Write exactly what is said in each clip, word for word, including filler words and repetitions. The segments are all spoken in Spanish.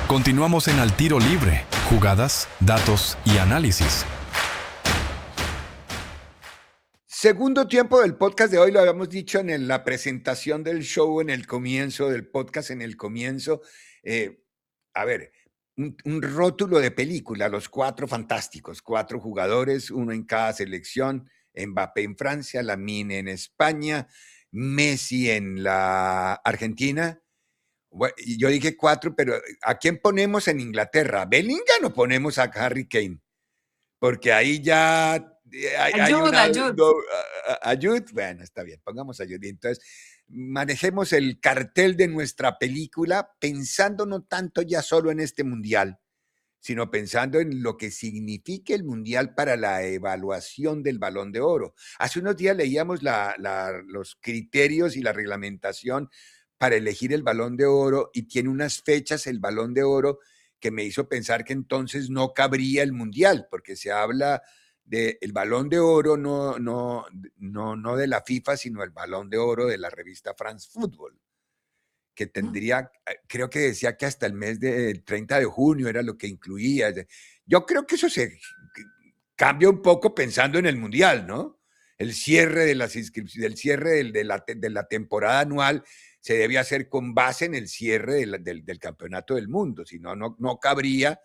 Continuamos en Al Tiro Libre, jugadas, datos y análisis. Segundo tiempo del podcast de hoy, lo habíamos dicho en el, la presentación del show, en el comienzo del podcast, en el comienzo. Eh, a ver, un, un rótulo de película, los cuatro fantásticos, cuatro jugadores, uno en cada selección, Mbappé en Francia, Lamine en España, Messi en la Argentina. Bueno, y yo dije cuatro, pero ¿a quién ponemos en Inglaterra? ¿A Bellingham o ponemos a Harry Kane? Porque ahí ya hay, hay Ayuda, una... ayuda. No, ayud, bueno, está bien, pongamos ayud. Entonces, manejemos el cartel de nuestra película pensando no tanto ya solo en este mundial, sino pensando en lo que significa el mundial para la evaluación del Balón de Oro. Hace unos días leíamos la, la, los criterios y la reglamentación para elegir el Balón de Oro y tiene unas fechas el Balón de Oro que me hizo pensar que entonces no cabría el mundial, porque se habla del de Balón de Oro, no, no, no, no de la FIFA, sino el Balón de Oro de la revista France Football, que tendría, creo que decía que hasta el mes del treinta de junio era lo que incluía. Yo creo que eso se cambia un poco pensando en el mundial, ¿no? El cierre de las inscripciones, el cierre de, de, la, de la temporada anual se debe hacer con base en el cierre del, del, del campeonato del mundo, si no, no, no cabría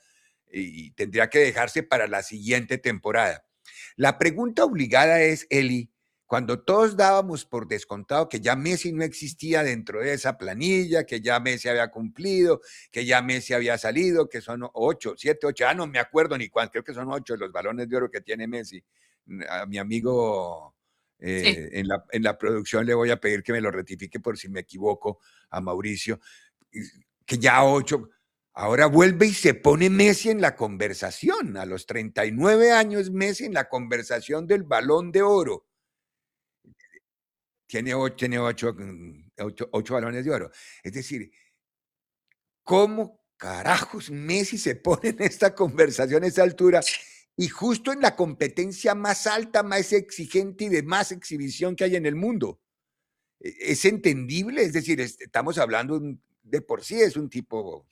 y tendría que dejarse para la siguiente temporada. La pregunta obligada es, Eli, cuando todos dábamos por descontado que ya Messi no existía dentro de esa planilla, que ya Messi había cumplido, que ya Messi había salido, que son ocho, siete, ocho, ah, no me acuerdo ni cuánto, creo que son ocho los balones de oro que tiene Messi. A mi amigo eh, sí. en, la, en la producción le voy a pedir que me lo rectifique por si me equivoco a Mauricio, que ya ocho... Ahora vuelve y se pone Messi en la conversación. A los treinta y nueve años, Messi en la conversación del Balón de Oro. Tiene ocho, tiene ocho, ocho, ocho balones de oro. Es decir, ¿cómo carajos Messi se pone en esta conversación a esta altura? Y justo en la competencia más alta, más exigente y de más exhibición que hay en el mundo. ¿Es entendible? Es decir, estamos hablando de por sí, es un tipo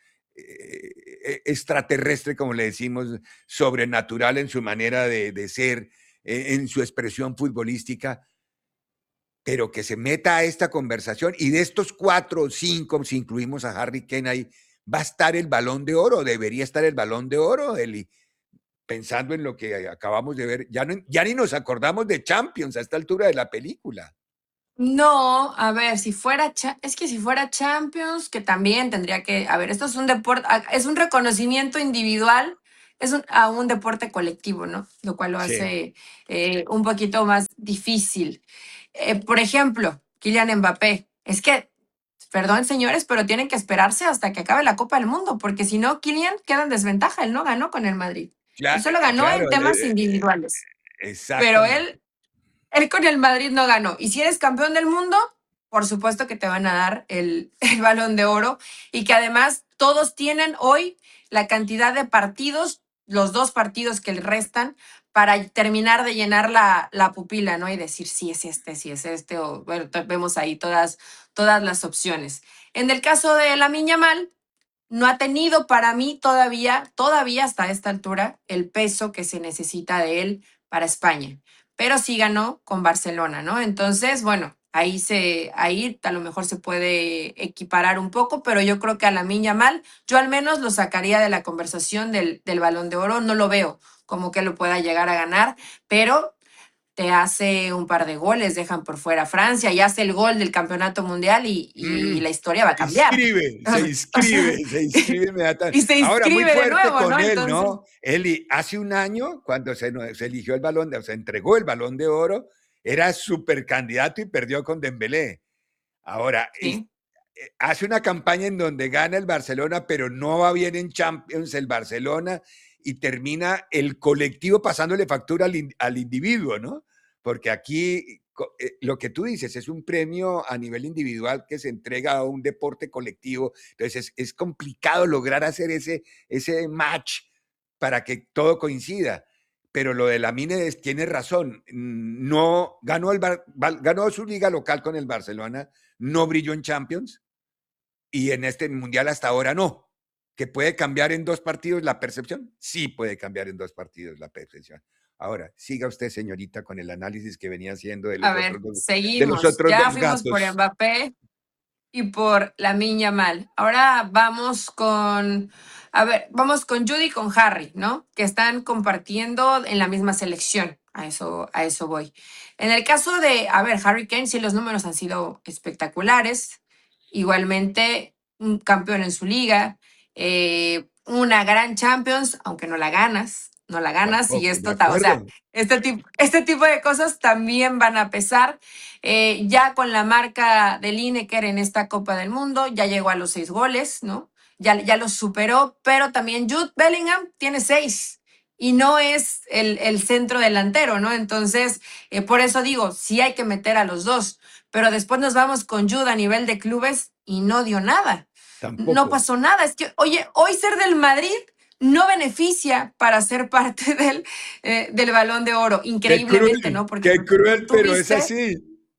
eh, extraterrestre, como le decimos, sobrenatural en su manera de, de ser, eh, en su expresión futbolística, pero que se meta a esta conversación y de estos cuatro o cinco, si incluimos a Harry Kane ahí, va a estar el Balón de Oro, debería estar el Balón de Oro, Eli, pensando en lo que acabamos de ver, ya, no, ya ni nos acordamos de Champions a esta altura de la película. No, a ver, si fuera, es que si fuera Champions, que también tendría que, a ver, esto es un deporte, es un reconocimiento individual, es un, a un deporte colectivo, ¿no? Lo cual lo hace sí. eh, un poquito más difícil. Eh, por ejemplo, Kylian Mbappé, es que, perdón señores, pero tienen que esperarse hasta que acabe la Copa del Mundo, porque si no, Kylian queda en desventaja, él no ganó con el Madrid. Claro, él solo ganó claro, en temas eh, individuales. Exacto. Pero él... Él con el Madrid no ganó. Y si eres campeón del mundo, por supuesto que te van a dar el, el Balón de Oro. Y que además todos tienen hoy la cantidad de partidos, los dos partidos que le restan, para terminar de llenar la, la pupila, ¿no? Y decir, sí es este, sí es este. O bueno, vemos ahí todas, todas las opciones. En el caso de Lamine Yamal, no ha tenido para mí todavía, todavía hasta esta altura, el peso que se necesita de él para España. Pero sí ganó con Barcelona, ¿no? Entonces, bueno, ahí, se, ahí a lo mejor se puede equiparar un poco, pero yo creo que a Lamine Yamal, yo al menos lo sacaría de la conversación del, del Balón de Oro, no lo veo como que lo pueda llegar a ganar, pero te hace un par de goles, dejan por fuera a Francia y hace el gol del campeonato mundial y, y mm, la historia va a cambiar. Se inscribe, se inscribe, se inscribe inmediatamente. Y se inscribe Ahora, muy fuerte de nuevo, con ¿no? él, Entonces... ¿no? Eli, hace un año, cuando se, se eligió el balón, de, se entregó el Balón de Oro, era súper candidato y perdió con Dembélé. Ahora, sí. hace una campaña en donde gana el Barcelona, pero no va bien en Champions el Barcelona y termina el colectivo pasándole factura al, al individuo, ¿no? Porque aquí lo que tú dices es un premio a nivel individual que se entrega a un deporte colectivo, entonces es, es complicado lograr hacer ese, ese match para que todo coincida. Pero lo de Lamine tiene razón, no ganó, el, ganó su liga local con el Barcelona, no brilló en Champions y en este mundial hasta ahora no. ¿Que puede cambiar en dos partidos la percepción? Sí puede cambiar en dos partidos la percepción. Ahora, siga usted, señorita, con el análisis que venía haciendo de A los otros ver, dos, de los seguimos. otros Ya dos fuimos por gatos. Mbappé y por Lamine Yamal. Ahora vamos con, a ver, vamos con Judy y con Harry, ¿no? Que están compartiendo en la misma selección. A eso, a eso voy. En el caso de, a ver, Harry Kane, sí, los números han sido espectaculares. Igualmente, un campeón en su liga, eh, una gran Champions, aunque no la ganas, no la ganas, y Tampoco, de esto, ta- o sea, acuerdo. este tipo, este tipo de cosas también van a pesar. Eh, ya con la marca de Lineker en esta Copa del Mundo, ya llegó a los seis goles, ¿no? Ya, ya los superó, pero también Jude Bellingham tiene seis y no es el, el centro delantero, ¿no? Entonces, eh, por eso digo, sí hay que meter a los dos, pero después nos vamos con Jude a nivel de clubes y no dio nada. No Tampoco. pasó nada. Es que, oye, hoy ser del Madrid no beneficia para ser parte del, eh, del Balón de Oro, Qué increíblemente, cruel, ¿no? Porque qué no cruel, pero es tuviste así.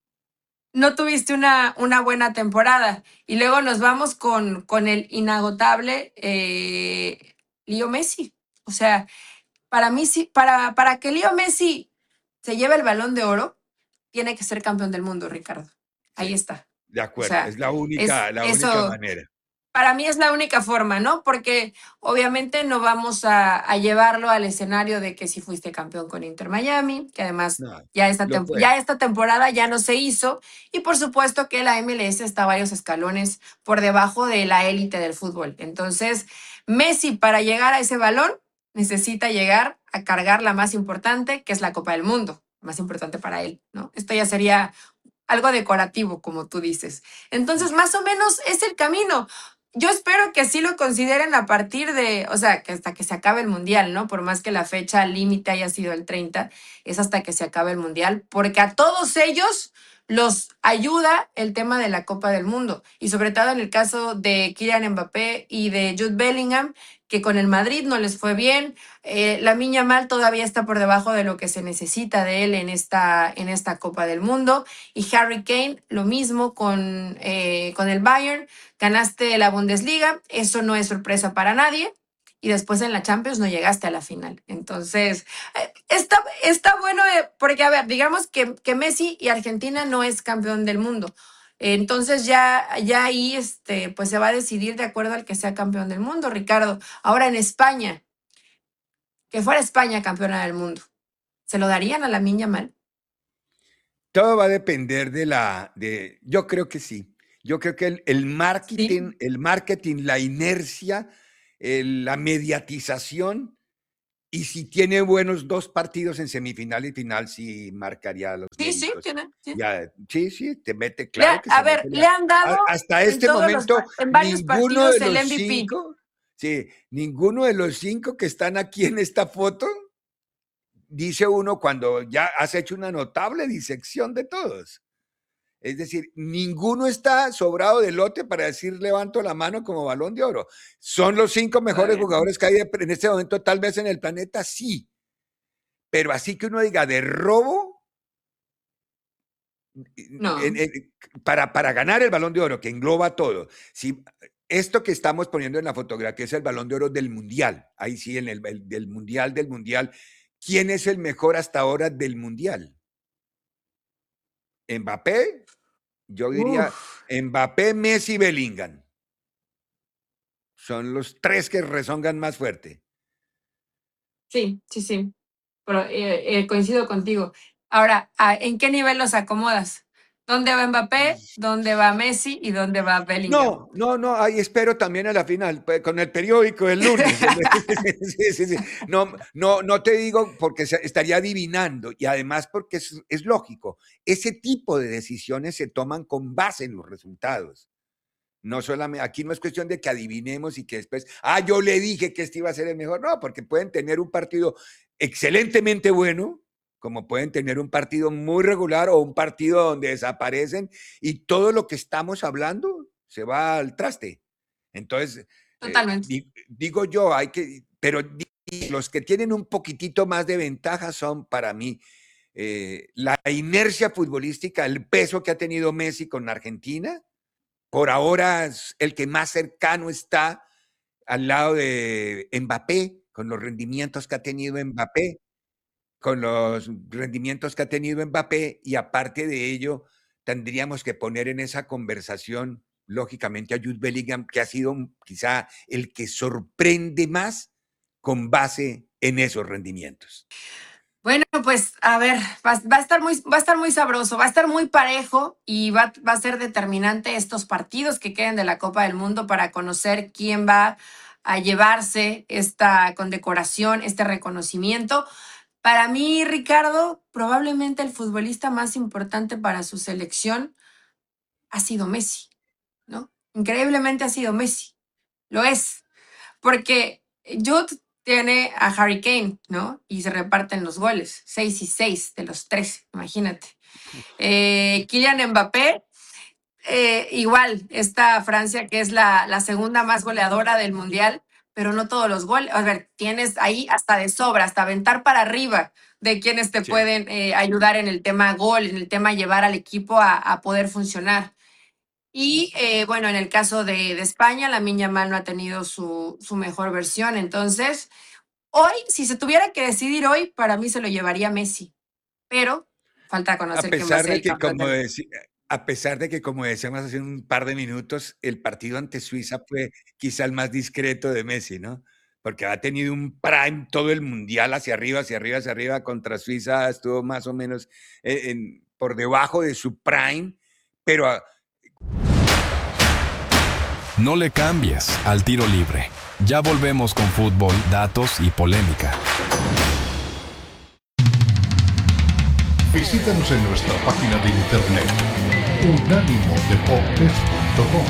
no tuviste una, una buena temporada. Y luego nos vamos con, con el inagotable eh, Leo Messi. O sea, para mí sí, para, para que Leo Messi se lleve el Balón de Oro, tiene que ser campeón del mundo, Ricardo. Ahí Sí, está. de O acuerdo. sea, Es la es única, la única eso. manera. Para mí es la única forma, ¿no? Porque obviamente no vamos a, a llevarlo al escenario de que si fuiste campeón con Inter Miami, que además No, ya esta, lo tem- fue. ya esta temporada ya no se hizo, y por supuesto que la M L S está varios escalones por debajo de la élite del fútbol. Entonces, Messi para llegar a ese balón necesita llegar a cargar la más importante, que es la Copa del Mundo, más importante para él, ¿no? Esto ya sería algo decorativo, como tú dices. Entonces, más o menos es el camino. Yo espero que sí lo consideren a partir de, o sea, que hasta que se acabe el mundial, ¿no? Por más que la fecha límite haya sido el treinta, es hasta que se acabe el mundial, porque a todos ellos los ayuda el tema de la Copa del Mundo. Y sobre todo en el caso de Kylian Mbappé y de Jude Bellingham, que con el Madrid no les fue bien. Eh, Lamine Yamal todavía está por debajo de lo que se necesita de él en esta, en esta Copa del Mundo. Y Harry Kane, lo mismo con, eh, con el Bayern. Ganaste la Bundesliga, eso no es sorpresa para nadie. Y después en la Champions no llegaste a la final. Entonces, eh, está, está bueno eh, porque, a ver, digamos que, que Messi y Argentina no es campeón del mundo. Entonces ya, ya ahí este, pues se va a decidir de acuerdo al que sea campeón del mundo, Ricardo. Ahora en España, que fuera España campeona del mundo, ¿se lo darían a la Lamine Yamal? Todo va a depender de la, de, yo creo que sí. Yo creo que el, el marketing, Sí, el marketing, la inercia, el- la mediatización, y si tiene buenos dos partidos en semifinal y final, sí marcaría los sí, sí, méritos. tiene, sí. Ya, sí, sí, te mete, Le claro ha- que a se ver, mete le la. han dado a- Hasta en este todos los, momento, pa- en varios ninguno de partidos el los M V P. cinco, sí, ninguno de los cinco que están aquí en esta foto, dice uno cuando ya has hecho una notable disección de todos. Es decir, ninguno está sobrado de lote para decir levanto la mano como Balón de Oro. ¿Son los cinco mejores Todavía no. jugadores que hay en este momento tal vez en el planeta? Sí. Pero así que uno diga de robo, en- No. en- para, para ganar el Balón de Oro, que engloba todo. Si esto que estamos poniendo en la fotografía es el Balón de Oro del Mundial, ahí sí, en el, el- del Mundial, del Mundial. ¿Quién es el mejor hasta ahora del Mundial? ¿Mbappé? Yo diría Uf, Mbappé, Messi, Bellingham. Son los tres que rezongan más fuerte. sí, sí, sí. Pero eh, eh, coincido contigo. Ahora, ¿a- ¿en qué nivel los acomodas? ¿Dónde va Mbappé? ¿Dónde va Messi? ¿Y dónde va Bellingham? No, no, no, ahí espero también a la final, pues, con el periódico el lunes. Sí, sí, sí. No, no, no te digo porque se- estaría adivinando y además porque es, es lógico. Ese tipo de decisiones se toman con base en los resultados. No solamente, aquí no es cuestión de que adivinemos y que después, ah, yo le dije que este iba a ser el mejor. No, porque pueden tener un partido excelentemente bueno, como pueden tener un partido muy regular o un partido donde desaparecen y todo lo que estamos hablando se va al traste. Entonces, eh, Totalmente. di- digo yo, hay que, pero di- los que tienen un poquitito más de ventaja son para mí eh, la inercia futbolística, el peso que ha tenido Messi con Argentina por ahora es el que más cercano está al lado de Mbappé, con los rendimientos que ha tenido Mbappé, con los rendimientos que ha tenido Mbappé, y aparte de ello, tendríamos que poner en esa conversación, lógicamente, a Jude Bellingham, que ha sido quizá el que sorprende más con base en esos rendimientos. Bueno, pues a ver, va, va, a estar muy, va a estar muy sabroso, va a estar muy parejo y va, va a ser determinante estos partidos que queden de la Copa del Mundo para conocer quién va a llevarse esta condecoración, este reconocimiento. Para mí, Ricardo, probablemente el futbolista más importante para su selección ha sido Messi, ¿no? Increíblemente ha sido Messi, lo es, porque yo... tiene a Harry Kane, ¿no? Y se reparten los goles, seis y seis de los tres, imagínate. Eh, Kylian Mbappé, eh, igual, esta Francia que es la, la segunda más goleadora del Mundial, pero no todos los goles. A ver, tienes ahí hasta de sobra, hasta aventar para arriba de quienes te sí. pueden eh, ayudar en el tema gol, en el tema llevar al equipo a, a poder funcionar. Y eh, bueno, en el caso de, de España, Lamine Yamal no ha tenido su, su mejor versión. Entonces, hoy, si se tuviera que decidir hoy, para mí se lo llevaría Messi. Pero falta conocer quién va a ser el campeón. Como decía, a pesar de que, como decíamos hace un par de minutos, el partido ante Suiza fue quizá el más discreto de Messi, ¿no? Porque ha tenido un prime todo el mundial hacia arriba, hacia arriba, hacia arriba. Contra Suiza estuvo más o menos en, en, por debajo de su prime, pero... No le cambies al tiro libre. Ya volvemos con fútbol, datos y polémica. Visítanos en nuestra página de internet unánimo deportes punto com.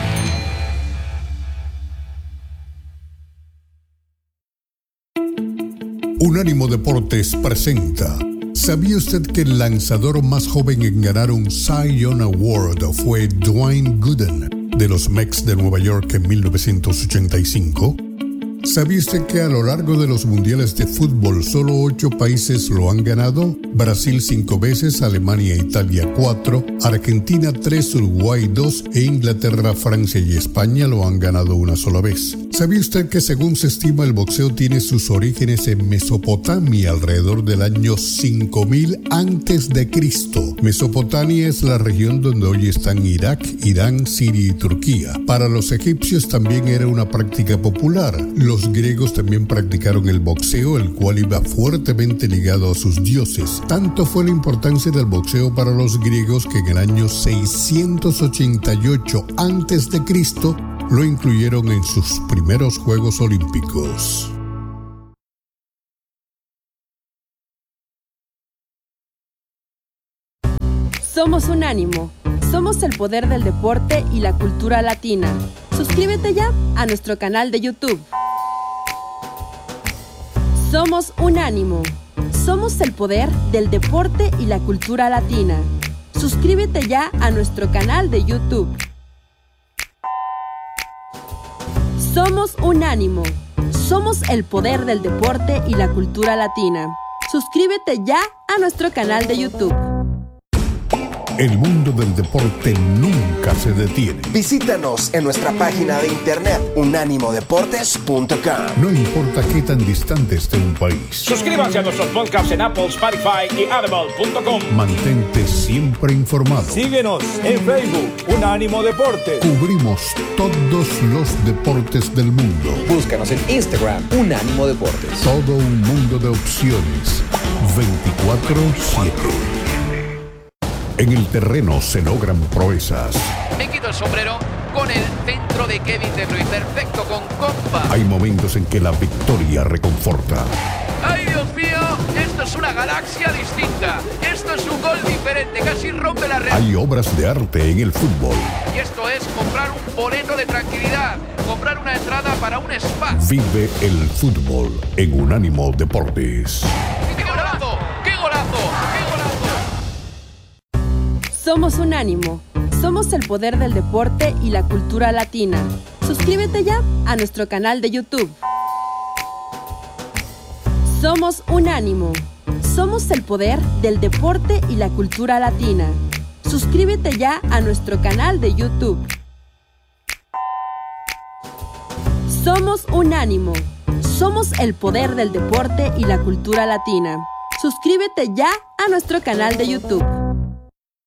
Unánimo Deportes presenta. ¿Sabía usted que el lanzador más joven en ganar un Cy Young Award fue Dwayne Gooden, de los Mets de Nueva York en mil novecientos ochenta y cinco? ¿Sabía usted que a lo largo de los mundiales de fútbol solo ocho países lo han ganado? Brasil cinco veces, Alemania e Italia cuatro, Argentina tres, Uruguay dos e Inglaterra, Francia y España lo han ganado una sola vez. ¿Sabía usted que según se estima el boxeo tiene sus orígenes en Mesopotamia alrededor del año cinco mil antes de Cristo? Mesopotamia es la región donde hoy están Irak, Irán, Siria y Turquía. Para los egipcios también era una práctica popular. Los griegos también practicaron el boxeo, el cual iba fuertemente ligado a sus dioses. Tanto fue la importancia del boxeo para los griegos que en el año seiscientos ochenta y ocho antes de Cristo lo incluyeron en sus primeros Juegos Olímpicos. Somos Unánimo. Somos el poder del deporte y la cultura latina. Suscríbete ya a nuestro canal de YouTube. Somos Unánimo. Somos el poder del deporte y la cultura latina. Suscríbete ya a nuestro canal de YouTube. Somos Unánimo. Somos el poder del deporte y la cultura latina. Suscríbete ya a nuestro canal de YouTube. El mundo del deporte nunca se detiene. Visítanos en nuestra página de internet unánimo deportes punto com. No importa qué tan distante esté un país. Suscríbanse a nuestros podcasts en Apple, Spotify y Audible punto com. Mantente siempre informado. Síguenos en Facebook, Unánimo Deportes. Cubrimos todos los deportes del mundo. Búscanos en Instagram, Unánimo Deportes. Todo un mundo de opciones. veinticuatro siete. En el terreno se logran proezas. Me quito el sombrero con el centro de Kevin De Bruyne. Perfecto, con compa. Hay momentos en que la victoria reconforta. ¡Ay, Dios mío! Esto es una galaxia distinta. Esto es un gol diferente. Casi rompe la red. Hay obras de arte en el fútbol. Y esto es comprar un boleto de tranquilidad. Comprar una entrada para un spa. Vive el fútbol en Unánimo Deportes. ¡Qué golazo! ¡Qué golazo! ¡Qué golazo! Somos Unánimo. Somos el poder del deporte y la cultura latina. Suscríbete ya a nuestro canal de YouTube. Somos Unánimo. Somos el poder del deporte y la cultura latina. Suscríbete ya a nuestro canal de YouTube. Somos Unánimo. Somos el poder del deporte y la cultura latina. Suscríbete ya a nuestro canal de YouTube.